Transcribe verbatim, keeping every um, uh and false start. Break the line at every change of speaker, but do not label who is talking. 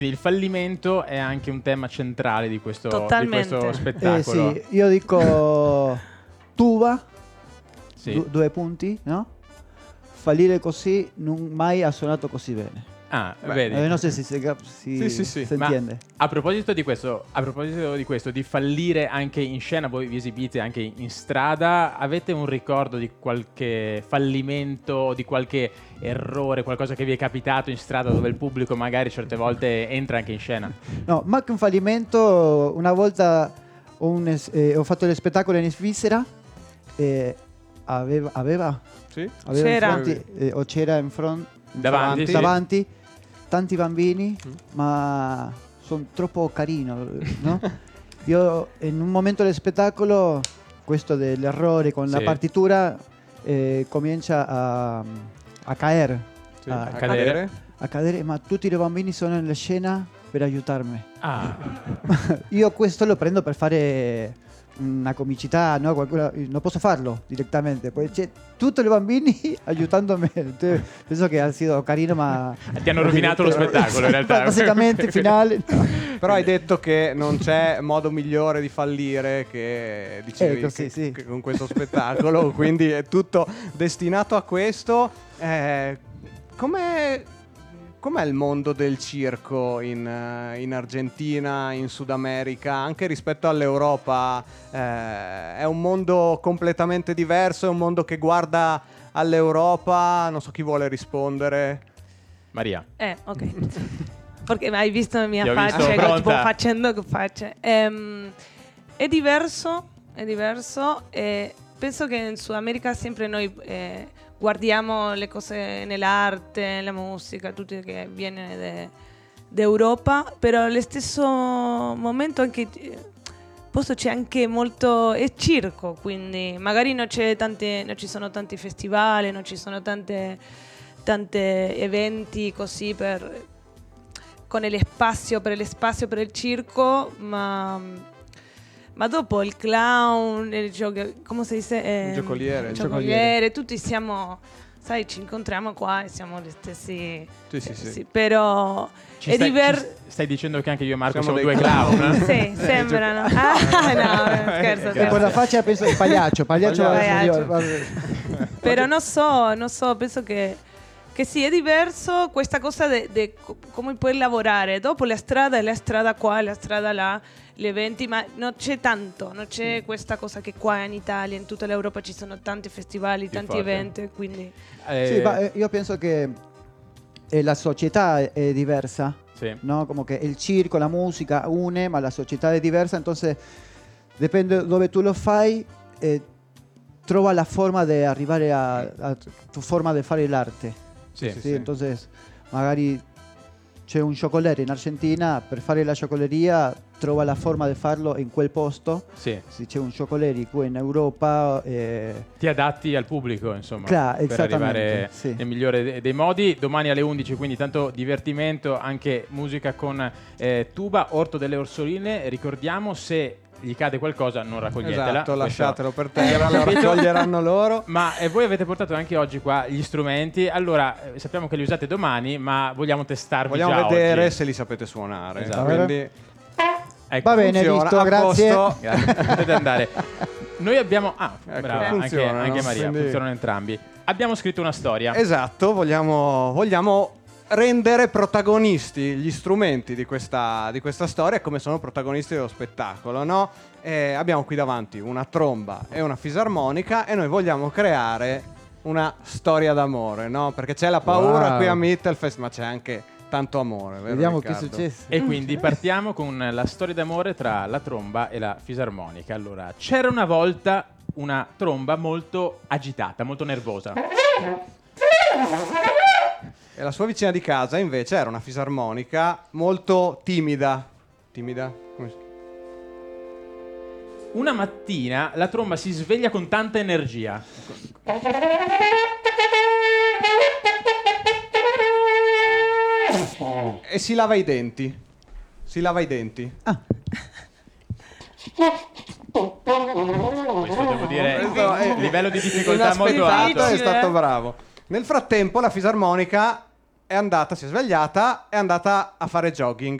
Il fallimento è anche un tema centrale di questo, di questo
Totalmente.
spettacolo.
Eh sì, io dico tuba,
Sì.
du- due punti, no? Fallire così, non mai ha suonato così bene.
Ah,
Beh,
vedi.
Eh, non so se si, si,
Sì, sì, sì.
si
Ma
entiende.
a proposito di questo, a proposito di questo, di fallire anche in scena, voi vi esibite anche in strada, avete un ricordo di qualche fallimento, di qualche errore, qualcosa che vi è capitato in strada dove il pubblico magari certe volte entra anche in scena?
No, ma che un fallimento, una volta ho, un es- eh, ho fatto lo spettacolo in Svizzera e aveva, aveva,
Sì?
aveva in
C'era.
fronte, eh, o c'era in front,
Davanti, sì.
davanti tanti bambini,
Mm.
ma sono troppo carino, no? Io in un momento del spettacolo, questo dell'errore con
Sì.
la partitura, eh, comincia a, a caere,
Sì.
a,
A
cadere.
cadere?
a cadere, ma tutti i bambini sono nella scena per aiutarmi.
Ah,
Io questo lo prendo per fare una comicità, no? Qualcuno- non posso farlo direttamente, poi c'è tutti i bambini aiutandomi. Penso che ha sido carino, ma
ti hanno rovinato lo spettacolo in realtà.
Basicamente il finale. no.
Però hai detto che non c'è modo migliore di fallire che dicevi
Ecco, sì,
che-
sì.
che con questo spettacolo, quindi è tutto destinato a questo. Eh, com'è, com'è il mondo del circo in, eh, in Argentina, in Sud America, anche rispetto all'Europa? Eh, è un mondo completamente diverso, è un mondo che guarda all'Europa? Non so chi vuole rispondere.
Maria.
Eh, ok. Perché hai visto la mia
Ti ho
faccia,
visto
che
pronta.
tipo facendo che faccia. Ehm, è diverso, è diverso. E penso che in Sud America sempre noi eh, guardiamo le cose nell'arte, nella musica, tutto che viene d'Europa, però allo stesso momento anche eh, posto c'è anche molto è circo, quindi magari non c'è tante, non ci sono tanti festival, non ci sono tante tante eventi così per con lo spazio per lo spazio per il circo, ma ma dopo il clown, il gioco, come si dice? Eh,
Il giocoliere.
il giocoliere, tutti siamo, sai, ci incontriamo qua e siamo gli stessi.
Sì, sì, sì.
sì, però
Ci
è
stai,
diver-
ci stai dicendo che anche io e Marco
Siamo
siamo,
dei
due clown?
Sì, sembrano. Ah, no, scherzo,
E
scherzo.
con la faccia penso il pagliaccio, pagliaccio,
Pagliaccio.
va- va-
Però non so, non so, penso che, che sì, è diverso questa cosa di come puoi lavorare. Dopo la strada è la strada qua, la strada là, gli eventi, ma non c'è tanto, non c'è questa cosa che qua in Italia, in tutta l'Europa ci sono tanti festival, tanti
forte.
eventi, quindi...
Eh,
Sì, ma eh, io penso che eh, la società è, è diversa,
sì.
¿no? Como que el circo, la música une, ma la società è diversa, entonces depende dove tu lo fai, eh, trova la forma di arrivare a, a tu forma di fare l'arte.
Sì.
Sì,
sì.
entonces magari c'è un cioccolere in Argentina, per fare la cioccoleria trova la forma di farlo in quel posto.
Sì.
Se c'è un cioccolere qui in Europa, eh,
Ti adatti al pubblico, insomma,
Clar-
per
esattamente,
arrivare
sì.
nel migliore de- dei modi. Domani alle undici, quindi tanto divertimento, anche musica con eh, tuba, Orto delle Orsoline. Ricordiamo, se gli cade qualcosa non raccoglietela.
Esatto,
Questo-
lasciatelo per terra, lo raccoglieranno loro.
Ma eh, voi avete portato anche oggi qua gli strumenti. Allora, eh, sappiamo che li usate domani, ma vogliamo testarvi
Vogliamo
già
vedere
oggi.
se li sapete suonare.
Esatto.
Quindi
Ecco,
va bene,
funziona,
visto,
a
grazie.
posto.
Grazie, potete andare. Noi abbiamo... Ah,
Ecco,
brava, anche,
funzionano,
anche Maria,
quindi-
funzionano entrambi. Abbiamo scritto una storia.
Esatto, vogliamo, vogliamo rendere protagonisti gli strumenti di questa, di questa storia come sono protagonisti dello spettacolo, no? E abbiamo qui davanti una tromba e una fisarmonica e noi vogliamo creare una storia d'amore, no? Perché c'è la paura
Wow.
qui a Mittelfest, ma c'è anche tanto amore, vero,
Vediamo che è
Riccardo?
successo.
E quindi partiamo con la storia d'amore tra la tromba e la fisarmonica. Allora, c'era una volta una tromba molto agitata, molto nervosa.
E la sua vicina di casa invece era una fisarmonica molto timida. Timida? Come si-
Una mattina la tromba si sveglia con tanta energia.
E si lava i denti. Si lava i denti.
Questo devo dire,
Questo è-
livello di difficoltà molto
Inaspettato,
alto.
è stato bravo. Nel frattempo la fisarmonica è andata, si è svegliata, è andata a fare jogging.